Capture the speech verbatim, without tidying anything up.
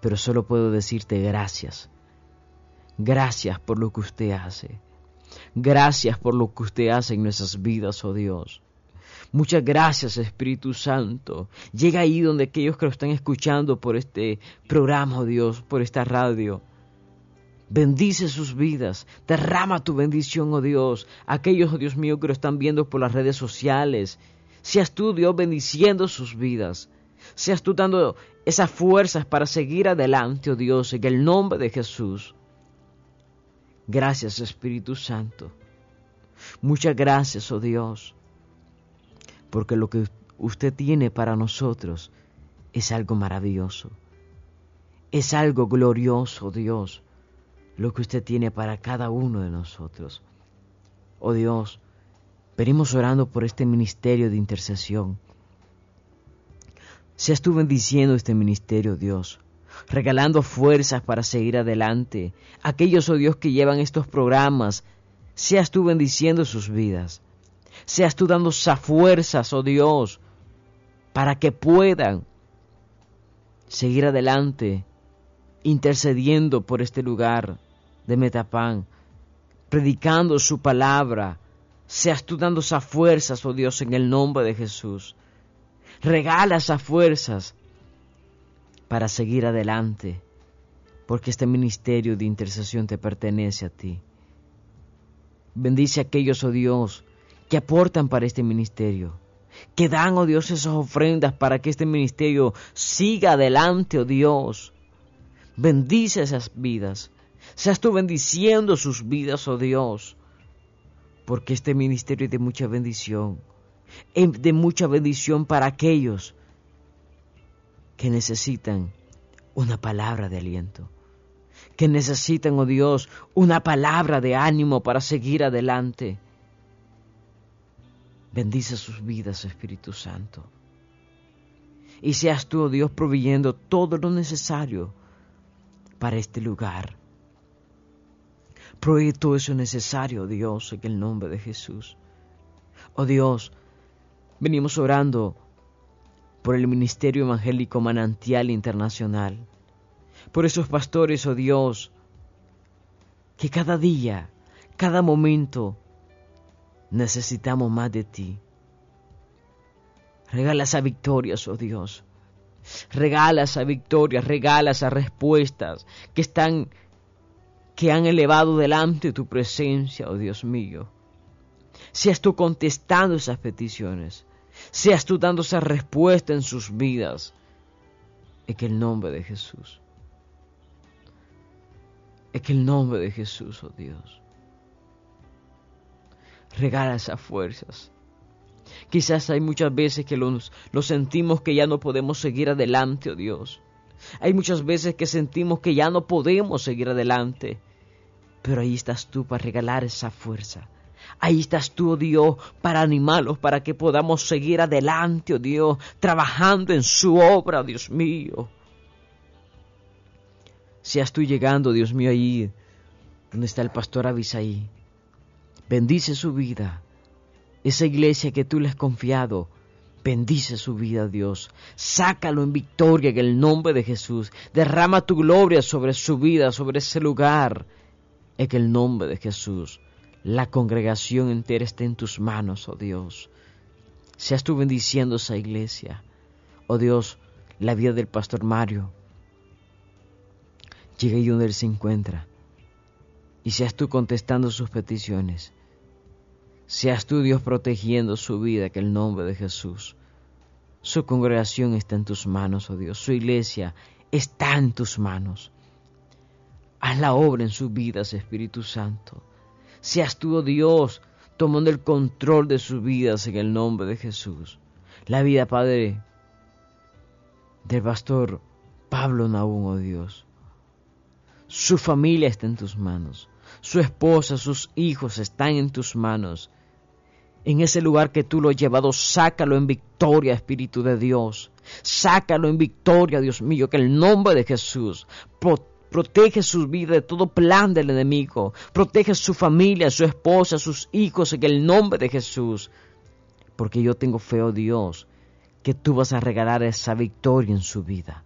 pero solo puedo decirte gracias. Gracias por lo que usted hace. Gracias por lo que usted hace en nuestras vidas, oh Dios. Muchas gracias, Espíritu Santo. Llega ahí donde aquellos que lo están escuchando por este programa, oh Dios, por esta radio. Bendice sus vidas, derrama tu bendición, oh Dios. Aquellos, oh Dios mío, que lo están viendo por las redes sociales. Seas tú, Dios, bendiciendo sus vidas. Seas tú dando esas fuerzas para seguir adelante, oh Dios, en el nombre de Jesús. Gracias, Espíritu Santo. Muchas gracias, oh Dios, porque lo que usted tiene para nosotros es algo maravilloso. Es algo glorioso, Dios, lo que usted tiene para cada uno de nosotros. Oh Dios, venimos orando por este ministerio de intercesión. Seas tú bendiciendo este ministerio, Dios, regalando fuerzas para seguir adelante. Aquellos, oh Dios, que llevan estos programas, seas tú bendiciendo sus vidas. Seas tú dando esas fuerzas, oh Dios, para que puedan seguir adelante, intercediendo por este lugar de Metapán, predicando su palabra. Seas tú dando esas fuerzas, oh Dios, en el nombre de Jesús. Regala esas fuerzas para seguir adelante, porque este ministerio de intercesión te pertenece a ti. Bendice a aquellos, oh Dios, que aportan para este ministerio, que dan, oh Dios, esas ofrendas para que este ministerio siga adelante, oh Dios. Bendice esas vidas. Seas tú bendiciendo sus vidas, oh Dios, porque este ministerio es de mucha bendición, es de mucha bendición para aquellos que necesitan una palabra de aliento, que necesitan, oh Dios, una palabra de ánimo para seguir adelante. Bendice sus vidas, Espíritu Santo. Y seas tú, oh Dios, proveyendo todo lo necesario para este lugar. Provee todo eso necesario, oh Dios, en el nombre de Jesús. Oh Dios, venimos orando por el Ministerio Evangélico Manantial Internacional, por esos pastores, oh Dios, que cada día, cada momento, necesitamos más de ti. Regala esa victoria, oh Dios. Regala esa victoria, regala esas respuestas que están, que han elevado delante de tu presencia, oh Dios mío. Seas tú contestando esas peticiones. Seas tú dando esa respuesta en sus vidas. En el nombre de Jesús. En el nombre de Jesús, oh Dios. Regala esas fuerzas. Quizás hay muchas veces que lo, lo sentimos que ya no podemos seguir adelante, oh Dios. Hay muchas veces que sentimos que ya no podemos seguir adelante. Pero ahí estás tú para regalar esa fuerza. Ahí estás tú, oh Dios, para animarlos, para que podamos seguir adelante, oh Dios, trabajando en su obra, oh Dios mío. Seas tú llegando, Dios mío, ahí donde está el pastor Abisaí. Bendice su vida. Esa iglesia que tú le has confiado, bendice su vida, Dios. Sácalo en victoria en el nombre de Jesús. Derrama tu gloria sobre su vida, sobre ese lugar, en el nombre de Jesús. La congregación entera está en tus manos, oh Dios. Seas tú bendiciendo esa iglesia. Oh Dios, la vida del pastor Mario. Llega ahí donde él se encuentra. Y seas tú contestando sus peticiones. Seas tú, Dios, protegiendo su vida, que el nombre de Jesús. Su congregación está en tus manos, oh Dios. Su iglesia está en tus manos. Haz la obra en sus vidas, Espíritu Santo. Seas tú, oh Dios, tomando el control de sus vidas en el nombre de Jesús. La vida, Padre, del pastor Pablo Nahum, oh Dios. Su familia está en tus manos. Su esposa, sus hijos están en tus manos. En ese lugar que tú lo has llevado, sácalo en victoria, Espíritu de Dios. Sácalo en victoria, Dios mío, que el nombre de Jesús pro- protege su vida de todo plan del enemigo. Protege su familia, su esposa, sus hijos, en el nombre de Jesús. Porque yo tengo fe, oh Dios, que tú vas a regalar esa victoria en su vida.